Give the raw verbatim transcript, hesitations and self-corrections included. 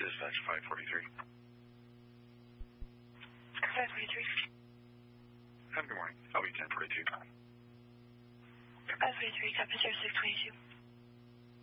Dispatch five forty-three. five forty-three. Have a good morning. I'll be ten forty-two. five forty-three, copy zero six twenty-two.